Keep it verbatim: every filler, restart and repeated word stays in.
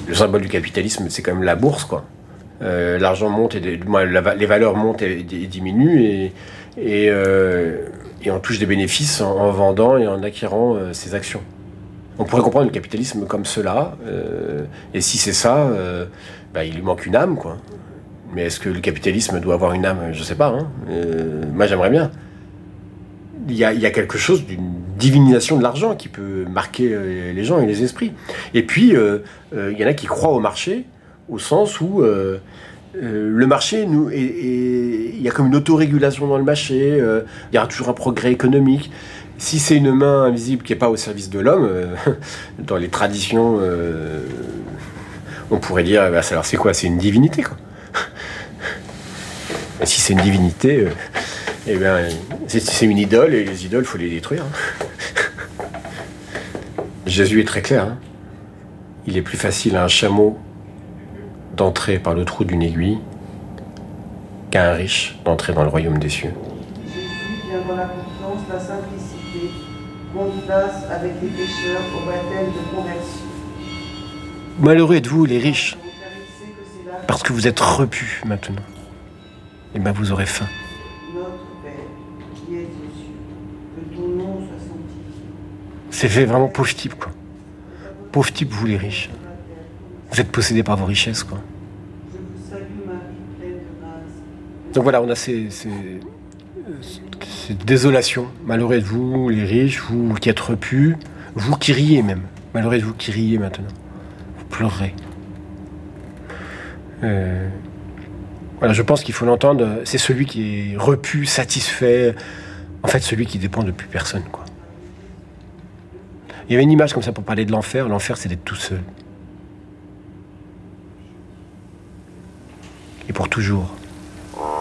Le symbole du capitalisme, c'est quand même la bourse, quoi. Euh, l'argent monte et des, moi, la, les valeurs montent et, et diminuent et, et, euh, et on touche des bénéfices en, en vendant et en acquérant euh, ces actions. On pourrait comprendre le capitalisme comme cela, euh, et si c'est ça, euh, bah, il lui manque une âme, quoi. Mais est-ce que le capitalisme doit avoir une âme? Je sais pas. Hein. Euh, moi, j'aimerais bien. Il y a, il y a quelque chose d'une divinisation de l'argent qui peut marquer euh, les gens et les esprits. Et puis, euh, euh, il y en a qui croient au marché, au sens où euh, euh, le marché, nous, est, est, il y a comme une autorégulation dans le marché, euh, il y aura toujours un progrès économique. Si c'est une main invisible qui n'est pas au service de l'homme, euh, dans les traditions, euh, on pourrait dire, bah, alors c'est quoi? C'est une divinité, quoi. Et si c'est une divinité, euh, eh bien, c'est, c'est une idole, et les idoles, il faut les détruire. Hein. Jésus est très clair. Hein. Il est plus facile à un chameau d'entrer par le trou d'une aiguille qu'à un riche d'entrer dans le royaume des cieux. Jésus vient dans la confiance, la simplicité, contumace avec les pécheurs au baptême de conversion. Malheureux êtes-vous les riches, parce que vous êtes repus maintenant. Et bien vous aurez faim. Notre Père, qui es aux cieux, que ton nom soit sanctifié. C'est fait vraiment pauvre type, quoi. Pauvre type, vous les riches. Vous êtes possédés par vos richesses, quoi. Je vous salue Marie, pleine de grâce. Donc voilà, on a ces, ces, ces désolations. Malheureux êtes-vous les riches, vous qui êtes repus, vous qui riez même. Malheureux êtes-vous qui riez maintenant. Vous pleurerez. Euh... Voilà, je pense qu'il faut l'entendre, c'est celui qui est repu, satisfait, en fait celui qui dépend de plus personne, quoi. Il y avait une image comme ça pour parler de l'enfer. L'enfer, c'est d'être tout seul. Et pour toujours.